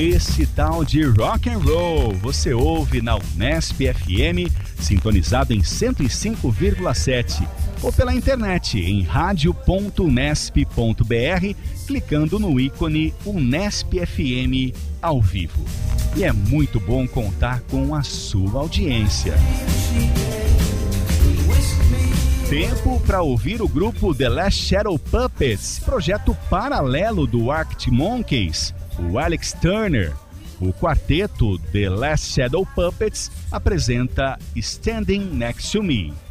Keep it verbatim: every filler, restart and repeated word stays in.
Esse tal de rock and roll você ouve na Unesp F M, sintonizado em cento e cinco vírgula sete, ou pela internet em radio ponto unesp ponto br, clicando no ícone Unesp F M ao vivo. E é muito bom contar com a sua audiência. Tempo para ouvir o grupo The Last Shadow Puppets, projeto paralelo do Arctic Monkeys, o Alex Turner. O quarteto The Last Shadow Puppets apresenta Standing Next to Me.